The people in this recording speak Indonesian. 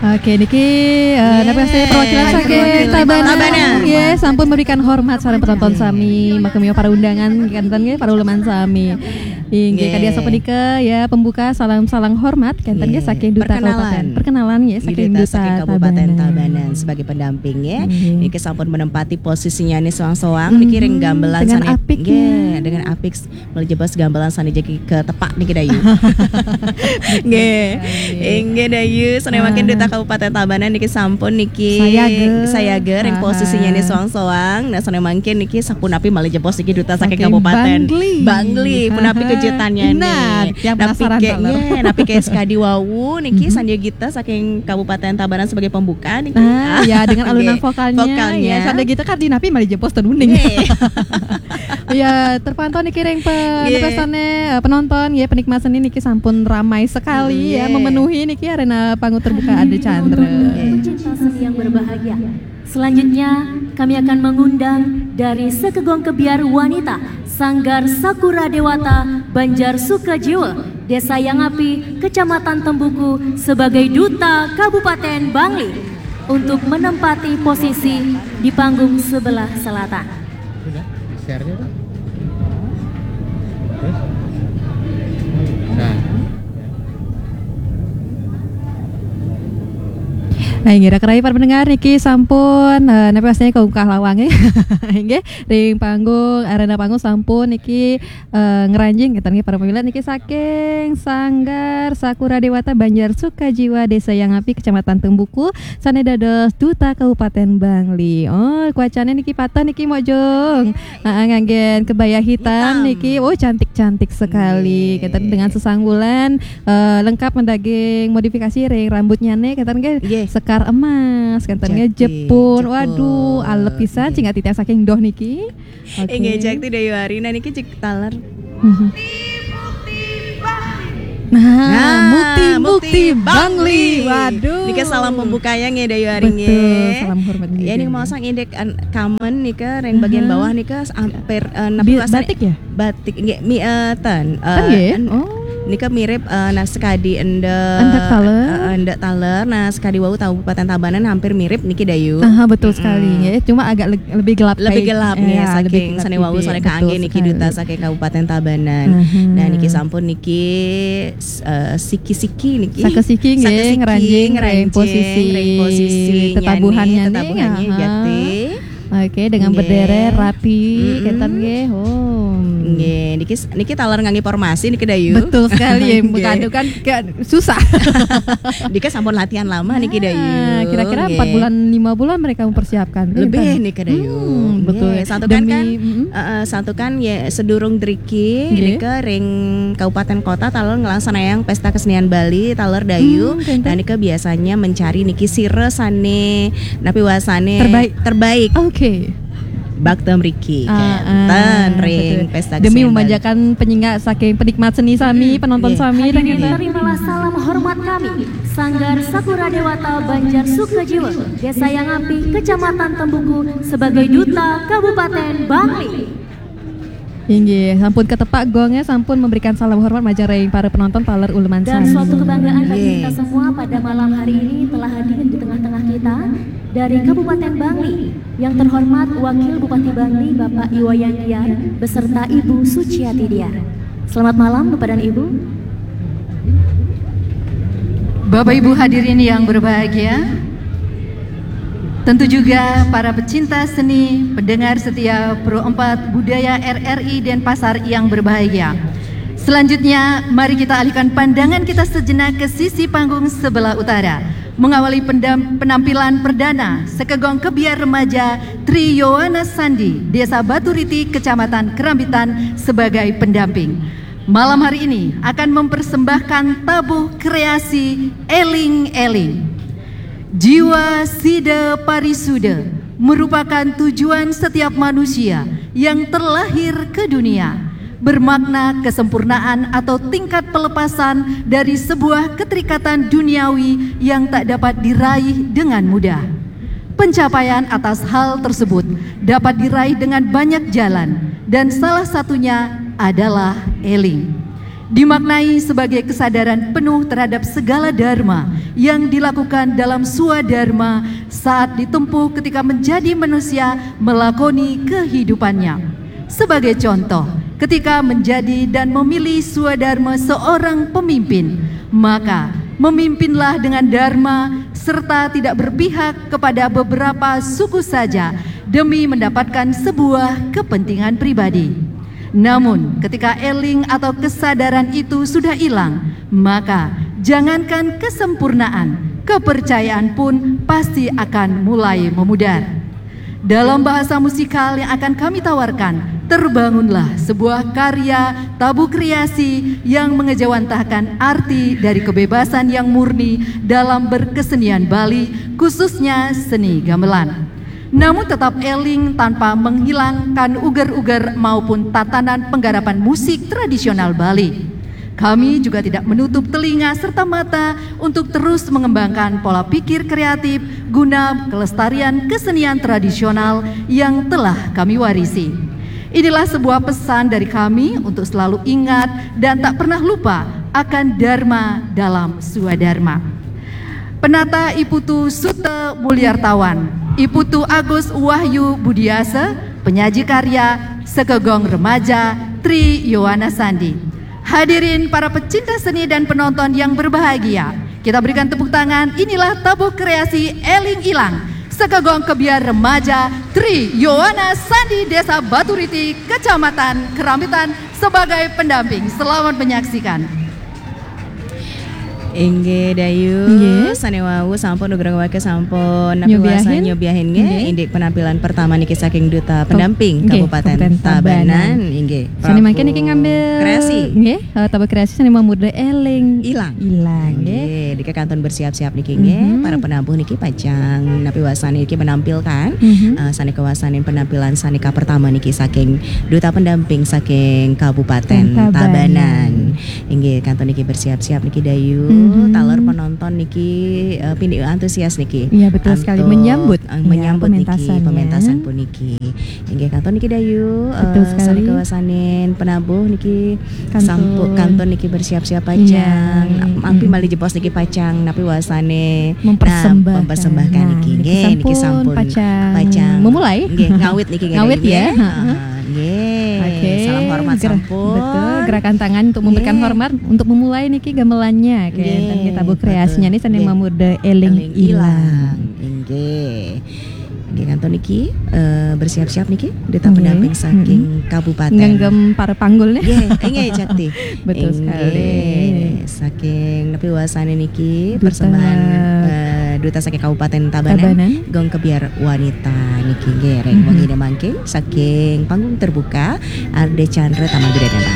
Oke, niki saya perwakilan saking Tabanan. Nggih, sampun memberikan hormat sareng penonton sami, makemio para undangan kanten nggih para uleman sami. Inggih kadiasa punika ya pembuka salam hormat kanten nggih saking Duta Kabupaten. Perkenalan nggih saking Duta Kabupaten Tabanan sebagai pendamping ya. Niki sampun menempati posisinya nih soang-soang niki ring gambelan dengan apik nggih, dengan apik meljebas gambelan sani jeki ke tepak niki dayu. Nggih. Inggih dayu sane makin Duta Kabupaten Tabanan niki sampun niki saya ing posisinya nih soang-soang. Nah sane mangkin niki sampun api meljebos niki Duta saking Kabupaten Bangli punapi kejutannya nih. Yang penasaran napi kayak sekadi wawu niki Sandia Gita saking Kabupaten Tabanan sebagai pembuka niki. Ya dengan alunan vokalnya. Ya Sandia Gita kan di napi meljebos tenuning. Ya terpantau niki ring penonton ya penikmat seni niki sampun ramai sekali ya memenuhi niki arena panggung terbuka Ade Chandra. Pecinta seni yang berbahagia. Selanjutnya kami akan mengundang dari Sekegong Kebiar Wanita Sanggar Sakura Dewata Banjar Sukajiwa Desa Yangapi Kecamatan Tembuku sebagai Duta Kabupaten Bangli untuk menempati posisi di panggung sebelah selatan. Sudah, share-nya tuh. Terus? Nah. Nah, ngira kerai para pendengar niki sampun napa asline keungkah lawange. Nggih, ring panggung arena panggung sampun niki ngeranjing kita niki para pemilih niki saking Sanggar Sakura Dewata Banjar Sukajiwa Desa Yangapi Kecamatan Tembuku sane dados Duta Kabupaten Bangli. Oh, kuacane niki patah niki mojong. Nganggen kebaya hitam niki. Oh, cantik-cantik sekali. Kita dengan sesanggulan lengkap mendaging modifikasi ring rambutnya nih kita nggih sekar emas katanya Jepun. Waduh, alep pisan cing ati saking doh niki. Oke. Ngejak ti dayu harina niki cek taler. Mukti Bangli. Waduh. Niki salam pembukanya nge dayu hari nge. Betul, salam hormat nge. Ya ning mau sang indek kamen nika ring bagian bawah nika hampir batik ya? Batik nge tan. Nika mirip sekadi endak taler nah sekadi wau Kabupaten Tabanan hampir mirip niki dayu. Betul sekali ya. Cuma agak lebih gelap nih saking sane wau sane kaangge niki Duta saking Kabupaten Tabanan. Nah niki sampun niki siki niki. Sakesiki nggih ngeranjing posisi tetabuhannya jati. Oke, dengan berderet rapi keten nggih. Nggih, niki taler ngangge formasi niki dayu. Betul sekali ya, mengadu kan susah. Niki sampun latihan lama niki dayu. Kira-kira 4 bulan 5 bulan mereka mempersiapkan. Lebih niki dayu. Betul. Satu kan ya sedurung driki niki ring kabupaten kota taler ngelaksanayang pesta kesenian Bali taler dayu. Dan niki biasanya mencari niki sire sane napi wasane terbaik. Oke. Baktem Riki kenten ring pesta demi memanjakan penyingga saking penikmat seni sami penonton sami dan terimalah salam hormat kami Sanggar Sakura Dewata Banjar Sukajiwa Desa Yangapi Kecamatan Tembuku sebagai Duta Kabupaten Bangli. Inggih, sampun ketepak gongnya sampun memberikan salam hormat majaring para penonton taler uleman dan suatu kebanggaan bagi kita semua pada malam hari ini telah hadir di tengah-tengah kita dari Kabupaten Bangli yang terhormat Wakil Bupati Bangli Bapak Iwayan Diar beserta Ibu Suciati Diar. Selamat malam Bapak dan Ibu. Bapak Ibu hadirin yang berbahagia, tentu juga para pecinta seni, pendengar setia Pro 4 Budaya RRI Denpasar yang berbahagia. Selanjutnya, mari kita alihkan pandangan kita sejenak ke sisi panggung sebelah utara. Mengawali penampilan perdana Sekegong Kebiar Remaja Tri Yohanes Sandi, Desa Baturiti, Kecamatan Kerambitan sebagai pendamping. Malam hari ini akan mempersembahkan tabuh kreasi Eling Eling. Jiwa Sida Parisuda merupakan tujuan setiap manusia yang terlahir ke dunia, bermakna kesempurnaan atau tingkat pelepasan dari sebuah keterikatan duniawi yang tak dapat diraih dengan mudah. Pencapaian atas hal tersebut dapat diraih dengan banyak jalan dan salah satunya adalah eling. dimaknai sebagai kesadaran penuh terhadap segala dharma yang dilakukan dalam swadharma saat ditempuh ketika menjadi manusia melakoni kehidupannya. Sebagai contoh, ketika menjadi dan memilih swadharma seorang pemimpin, maka memimpinlah dengan dharma serta tidak berpihak kepada beberapa suku saja demi mendapatkan sebuah kepentingan pribadi. Namun ketika eling atau kesadaran itu sudah hilang, maka jangankan kesempurnaan, kepercayaan pun pasti akan mulai memudar. Dalam bahasa musikal yang akan kami tawarkan, terbangunlah sebuah karya tabu kreasi yang mengejawantahkan arti dari kebebasan yang murni dalam berkesenian Bali, khususnya seni gamelan. Namun tetap eling tanpa menghilangkan ugar-ugar maupun tatanan penggarapan musik tradisional Bali. Kami juga tidak menutup telinga serta mata untuk terus mengembangkan pola pikir kreatif guna kelestarian kesenian tradisional yang telah kami warisi. Inilah sebuah pesan dari kami untuk selalu ingat dan tak pernah lupa akan dharma dalam swadharma. Penata Iputu Sute Mulyartawan, Iputu Agus Wahyu Budiasa, penyaji karya Sekegong Remaja Tri Yowana Sandi. Hadirin para pecinta seni dan penonton yang berbahagia, kita berikan tepuk tangan. Inilah tabuh kreasi Eling Ilang, Sekegong Kebiar Remaja Tri Yowana Sandi, Desa Baturiti, Kecamatan Keramitan sebagai pendamping. Selamat menyaksikan. Inggih dayu Nggih. sanewawu sampun nugrah wake sampun Nyobiahin. nyobiahin Nggih. nggih indik penampilan pertama niki saking Duta Pendamping Nggih, Kabupaten Kabupaten Tabanan. Tabanan inggih. Sani mangke niki ngambil kreasi nggih, tabu kreasi sani muda eling ilang. ilang nggih. Nggih, dika kanton bersiap-siap niki nggih, para penabuh niki pajang napi wasani niki menampilkan sani kewasanin penampilan sanika pertama niki saking Duta Pendamping saking Kabupaten Tabanan. Tabanan. Inggih, kanton niki bersiap-siap niki dayu. Taler penonton niki pindi antusias niki. Iya, betul sekali. Menyambut, menyambut ya, niki pementasannya. pementasan pun niki. Inggih kanton niki dayu Betul sekali. sani kewasanin penabuh niki Kanton. kanton niki bersiap-siap pajang. Iya. Ampi mali jepos niki pacang napi wasane Mempersembahkan. niki Nah, nggih niki sampun pacang. Memulai. Nggih ngawit niki Ngawit ya. Nggih. Oke. Salam hormat sampun. Betul, gerakan tangan untuk memberikan Nggih. hormat untuk memulai niki gamelannya Nggih, kita tabu kreasinya betul. nih sani Nggih. mamuda eling ilang. Inggih. Nggih kanton niki bersiap-siap niki Duta Nggih. Pendamping saking Kabupaten. Ngenggem para panggul nih. Nggih, inggih Jakti. Betul sekali. Saking nepi wasane niki Duta- persembahan Duta saking Kabupaten Tabanan. Tabanan. Gong Kebiar Wanita niki nggih reng wengi mangke saking panggung terbuka Arde Chandra Taman Bidadari.